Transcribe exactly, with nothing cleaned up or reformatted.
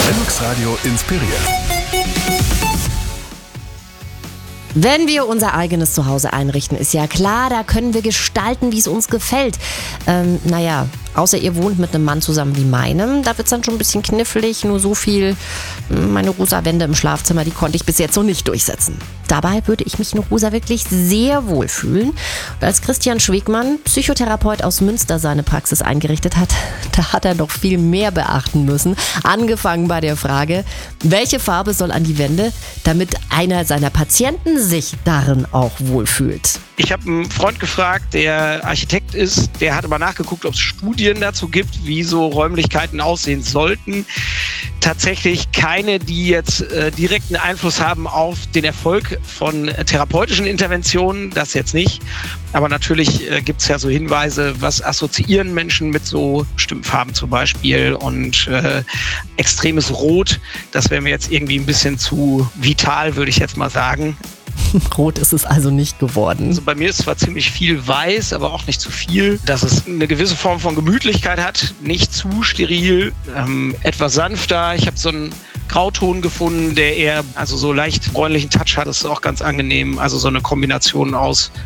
Linux Radio inspiriert. Wenn wir unser eigenes Zuhause einrichten, ist ja klar, da können wir gestalten, wie es uns gefällt. Ähm, naja, außer ihr wohnt mit einem Mann zusammen wie meinem, da wird es dann schon ein bisschen knifflig. Nur so viel, meine rosa Wände im Schlafzimmer, die konnte ich bis jetzt noch nicht durchsetzen. Dabei würde ich mich in rosa wirklich sehr wohl fühlen. Und als Christian Schwegmann, Psychotherapeut aus Münster, seine Praxis eingerichtet hat, da hat er noch viel mehr beachten müssen. Angefangen bei der Frage, welche Farbe soll an die Wände, damit einer seiner Patienten sich darin auch wohlfühlt. Ich habe einen Freund gefragt, der Architekt ist, der hat aber nachgeguckt, ob es Studien dazu gibt, wie so Räumlichkeiten aussehen sollten. Tatsächlich keine, die jetzt äh, direkten Einfluss haben auf den Erfolg von äh, therapeutischen Interventionen, das jetzt nicht. Aber natürlich äh, gibt es ja so Hinweise, was assoziieren Menschen mit so bestimmten Farben zum Beispiel, und äh, extremes Rot, das wäre mir jetzt irgendwie ein bisschen zu vital, würde ich jetzt mal sagen. Rot ist es also nicht geworden. Also bei mir ist zwar ziemlich viel weiß, aber auch nicht zu viel, dass es eine gewisse Form von Gemütlichkeit hat, nicht zu steril, ähm, etwas sanfter. Ich habe so einen Grauton gefunden, der eher also so leicht bräunlichen Touch hat. Das ist auch ganz angenehm. Also so eine Kombination aus